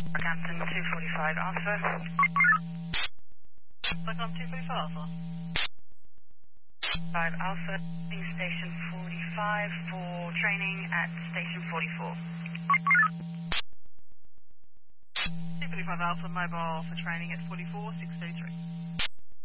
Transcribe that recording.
Southampton 245 Alpha. Southampton 245 Alpha. 5 Alpha, station 45 for training at station 44. 245 Alpha, mobile for training at 44, 623.